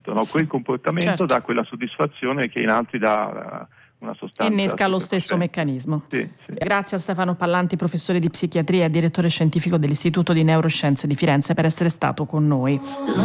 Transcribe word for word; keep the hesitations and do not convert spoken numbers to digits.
no? Quel comportamento Certo. dà quella soddisfazione che in altri dà una sostanza. Innesca lo stesso meccanismo. Sì, sì. Grazie a Stefano Pallanti, professore di psichiatria e direttore scientifico dell'Istituto di Neuroscienze di Firenze, per essere stato con noi.